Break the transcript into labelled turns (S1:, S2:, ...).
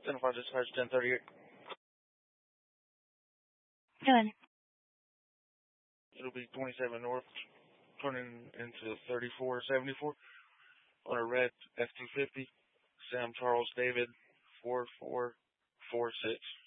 S1: Identify dispatch 1038.
S2: Go ahead.
S1: It'll be 27 north, turning into 3474 on a red F-250. Sam Charles David 4446.